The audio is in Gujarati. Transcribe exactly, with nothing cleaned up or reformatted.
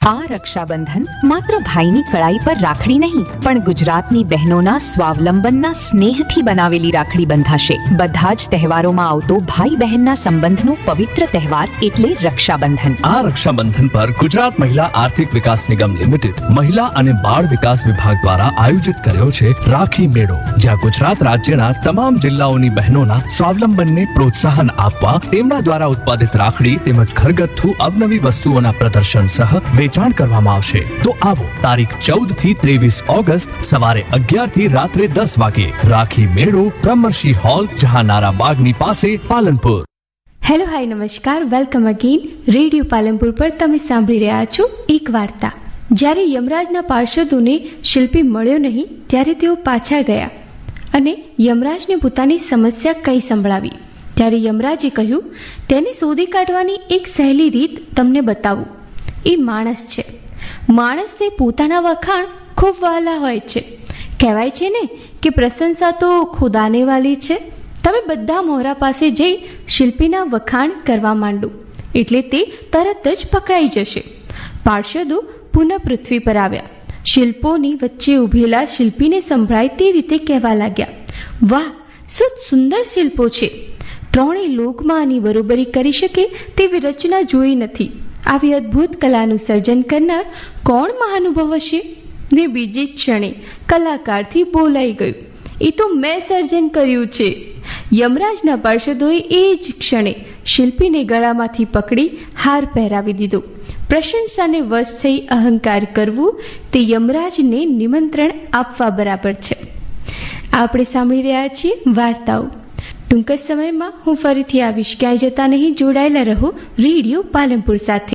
આ રક્ષાબંધન માત્ર ભાઈની કળાઈ પર રાખડી નહીં, પણ ગુજરાતની બહેનોના સ્વાવલંબનના સ્નેહથી બનાવેલી રાખડી બંધાશે. બધા જ તહેવારોમાં આવતો ભાઈ બહેનના સંબંધનો પવિત્ર તહેવાર એટલે રક્ષાબંધન. આ રક્ષાબંધન પર ગુજરાત મહિલા આર્થિક વિકાસ નિગમ લિમિટેડ મહિલા અને બાળ વિકાસ વિભાગ દ્વારા આયોજિત કર્યો છે રાખી મેળો, જ્યાં ગુજરાત રાજ્યના તમામ જિલ્લાઓની બહેનોના સ્વાવલંબનને પ્રોત્સાહન આપવા તેમના દ્વારા ઉત્પાદિત રાખડી તેમજ ઘરગથ્થુ અવનવી વસ્તુઓના પ્રદર્શન સહ વેચાણ કરવામાં આવશે. તો આવો તારીખ ચૌદ થી ત્રેવીસ ઓગસ્ટ સવારે અગિયાર થી રાત્રે દસ વાગે રાખી મેળો, બ્રહ્મર્ષિ હોલ, જહાનારા બાગની પાસે, પાલનપુર. હેલો, હાય, નમસ્કાર, વેલકમ અગેન. રેડિયો પાલનપુર પર તમે સાંભળી રહ્યા છો એક વાર્તા. જ્યારે યમરાજના પાર્ષદોને શિલ્પી મળ્યો નહીં ત્યારે તેઓ પાછા ગયા અને યમરાજને પોતાની સમસ્યા કઈ સંભળાવી. ત્યારે યમરાજે કહ્યું, તેને શોધી કાઢવાની એક સહેલી રીત તમને બતાવું. એ માણસ છે. માણસને પોતાના વખાણ ખૂબ વહાલા હોય છે. કહેવાય છે ને કે પ્રશંસા તો ખુદાને વાલી છે. તમે બધા મોહરા પાસે જઈ શિલ્પીના વખાણ કરવા માંડો એટલે તે તરત જ પકડાઈ જશે. પાર્ષદો પુનઃ પૃથ્વી પર આવ્યા. શિલ્પોની વચ્ચે ઊભેલા શિલ્પીને સંભળાય તે રીતે કહેવા લાગ્યા, વાહ, શું સુંદર શિલ્પો છે. ત્રણેય લોકમાં આની બરોબરી કરી શકે તેવી રચના જોઈ નથી. આવી અદ્ભુત કલાનું સર્જન કરનાર કોણ મહાનુભવ હશે? ને બીજી ક્ષણે કલાકારથી બોલાઈ ગયું, એ તો મેં સર્જન કર્યું છે. યમરાજના પાર્ષદોએ એ જ ક્ષણે શિલ્પીને ગળામાંથી પકડી હાર પહેરાવી દીધો. પ્રશંસાને વશ થઈ અહંકાર કરવું તે યમરાજને નિમંત્રણ આપવા બરાબર છે. આપણે સાંભળી રહ્યા છીએ વાર્તાઓ. ટૂંક જ સમયમાં હું ફરીથી આવીશ. ક્યાંય જતા નહીં, જોડાયેલા રહો રેડિયો પાલનપુર સાથે.